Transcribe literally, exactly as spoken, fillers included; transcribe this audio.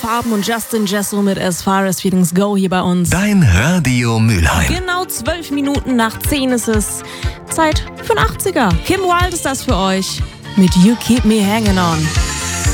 Farben und Justin Jesso mit As Far As Feelings Go hier bei uns. Dein Radio Mülheim. Genau zwölf Minuten nach zehn ist es. Zeit für einen achtziger. Kim Wilde ist das für euch mit You Keep Me Hanging On.